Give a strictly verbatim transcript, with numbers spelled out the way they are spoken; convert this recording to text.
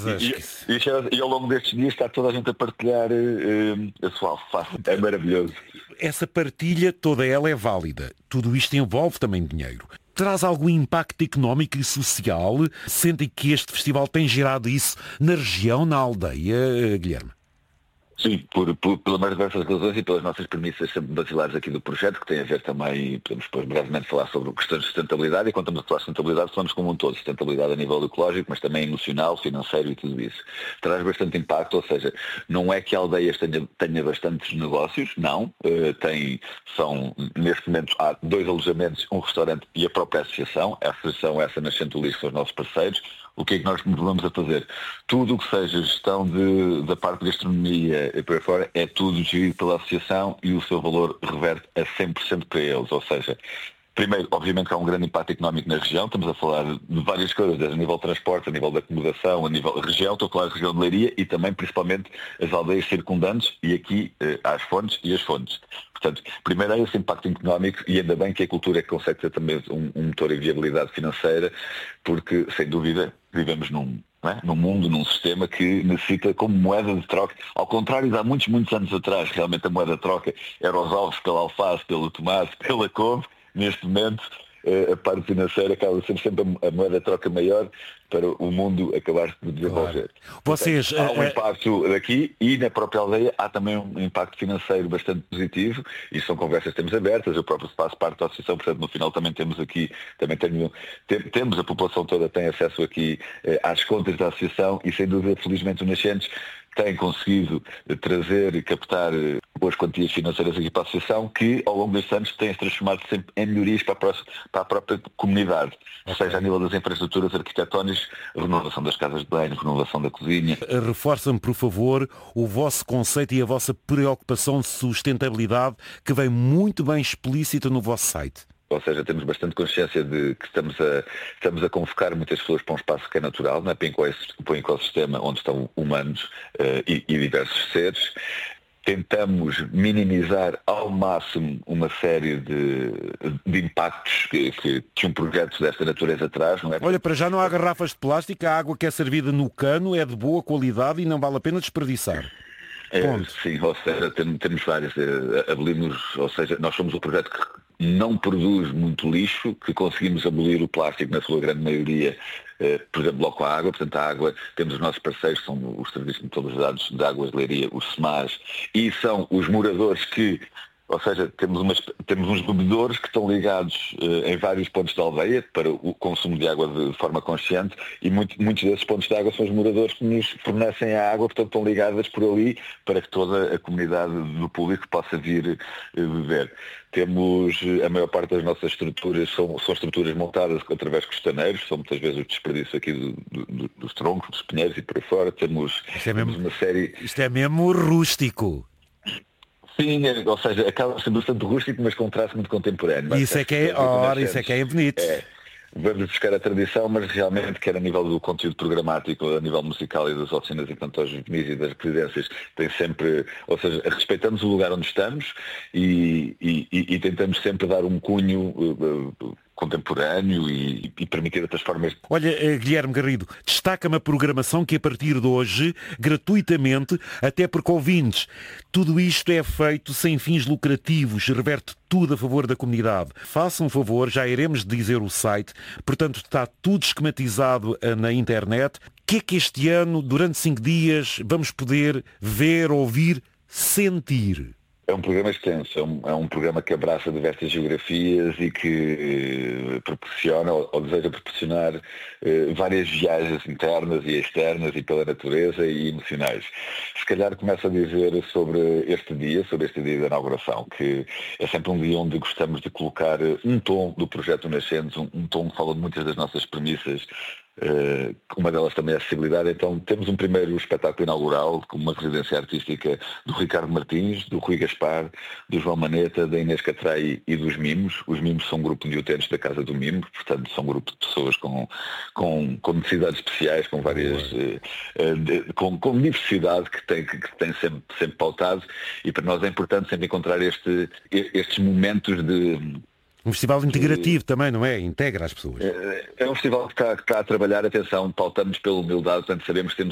rosas. E, e, e, e ao longo destes dias está toda a gente a partilhar uh, a sua alface. É maravilhoso. Essa partilha, toda ela é válida. Tudo isto envolve também dinheiro. Traz algum impacto económico e social? Sentem que este festival tem gerado isso na região, na aldeia, Guilherme? Sim, por, por, pelas mais diversas razões e pelas nossas premissas sempre basilares aqui do projeto, que tem a ver também, podemos depois brevemente falar sobre questões de sustentabilidade, e quando estamos a falar de sustentabilidade falamos como um todo, sustentabilidade a nível ecológico, mas também emocional, financeiro e tudo isso. Traz bastante impacto, ou seja, não é que a aldeia tenha, tenha bastantes negócios, não, uh, tem, são, neste momento há dois alojamentos, um restaurante e a própria associação, a associação essa nascente do lixo são os nossos parceiros. O que é que nós vamos a fazer? Tudo o que seja gestão de, da parte de gastronomia e por aí fora é tudo gerido pela associação e o seu valor reverte a cem por cento para eles. Ou seja, primeiro, obviamente que há um grande impacto económico na região, estamos a falar de várias coisas, a nível de transporte, a nível de acomodação, a nível de região, estou a falar da região de Leiria e também principalmente as aldeias circundantes e aqui eh, as fontes e as fontes. Portanto, primeiro é esse impacto económico e ainda bem que a cultura é que consegue ter também um, um motor em viabilidade financeira, porque, sem dúvida, vivemos num, não é? num mundo, num sistema que necessita como moeda de troca. Ao contrário de há muitos, muitos anos atrás, realmente a moeda de troca era os ovos pela alface, pelo tomate, pela couve. Neste momento, a parte financeira acaba sendo sempre a moeda de troca maior para o mundo acabar de desenvolver. Claro. Vocês, Portanto, há um impacto daqui e na própria aldeia há também um impacto financeiro bastante positivo e são conversas que temos abertas, eu próprio faço parte da associação, portanto no final também temos aqui, também tenho, tem, temos, a população toda tem acesso aqui eh, às contas da associação e sem dúvida felizmente o Nascentes tem conseguido trazer e captar boas quantias financeiras aqui para a associação que ao longo destes anos tem-se transformado sempre em melhorias para a, próxima, para a própria comunidade, okay. Seja a nível das infraestruturas arquitetónicas, renovação das casas de banho, renovação da cozinha. Reforça-me, por favor, o vosso conceito e a vossa preocupação de sustentabilidade que vem muito bem explícita no vosso site. Ou seja, temos bastante consciência de que estamos a, estamos a convocar muitas pessoas para um espaço que é natural, não é? Para um ecossistema onde estão humanos uh, e, e diversos seres. Tentamos minimizar ao máximo uma série de, de impactos que, que, que um projeto desta natureza traz. Não é? Olha, para já não há garrafas de plástico, a água que é servida no cano é de boa qualidade e não vale a pena desperdiçar. É, sim, ou seja, temos, temos várias. Abolimos, ou seja, nós somos um projeto que não produz muito lixo, que conseguimos abolir o plástico na sua grande maioria, eh, por exemplo, logo com a água. Portanto, a água, temos os nossos parceiros, são os serviços mutualizados de águas de Leiria, os S M A S, e são os moradores que, ou seja, temos, umas, temos uns bebedores que estão ligados eh, em vários pontos da aldeia para o consumo de água de forma consciente e muito, muitos desses pontos de água são os moradores que nos fornecem a água, portanto estão ligadas por ali para que toda a comunidade do público possa vir eh, beber. Temos, a maior parte das nossas estruturas são, são estruturas montadas através de costaneiros, são muitas vezes o desperdício aqui do, do, dos troncos, dos pinheiros e por aí fora. Temos, isto é temos mesmo, uma série... Isto é mesmo rústico. Sim, ou seja, acaba sendo bastante rústico, mas com um traço muito contemporâneo. Isso é que é, ora, isso é que é bonito. É, vamos buscar a tradição, mas realmente quer a nível do conteúdo programático, a nível musical e das oficinas e tanto aos juvenis e das residências, tem sempre, ou seja, respeitamos o lugar onde estamos e, e, e tentamos sempre dar um cunho uh, uh, contemporâneo e, e permitir outras formas. Olha, Guilherme Garrido, destaca-me a programação que a partir de hoje, gratuitamente, até porque ouvintes, tudo isto é feito sem fins lucrativos, reverte tudo a favor da comunidade. Façam um favor, já iremos dizer o site, portanto está tudo esquematizado na internet. O que é que este ano, durante cinco dias, vamos poder ver, ouvir, sentir? É um programa extenso, é um, é um programa que abraça diversas geografias e que eh, proporciona ou, ou deseja proporcionar eh, várias viagens internas e externas e pela natureza e emocionais. Se calhar começo a dizer sobre este dia, sobre este dia da inauguração, que é sempre um dia onde gostamos de colocar um tom do projeto Nascentes, um, um tom que fala de muitas das nossas premissas. Uh, uma delas também é a acessibilidade. Então temos um primeiro espetáculo inaugural com uma residência artística do Ricardo Martins, do Rui Gaspar, do João Maneta, da Inês Catrai e dos Mimos. Os Mimos são um grupo de utentes da Casa do Mimo, portanto são um grupo de pessoas com, com, com necessidades especiais, com várias uh, uh, de, com, com diversidade que tem, que, que tem sempre, sempre pautado, e para nós é importante sempre encontrar este, estes momentos de... Um festival integrativo também, não é? Integra as pessoas. É, é um festival que está, que está a trabalhar, atenção, pautamos pela humildade, portanto sabemos que temos